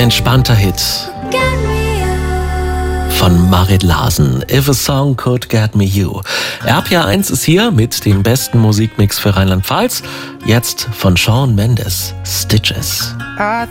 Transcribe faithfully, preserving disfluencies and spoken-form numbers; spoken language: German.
entspannter Hit von Marit Larsen. If a Song Could Get Me You. R P R eins ist hier mit dem besten Musikmix für Rheinland-Pfalz. Jetzt von Shawn Mendes, Stitches. I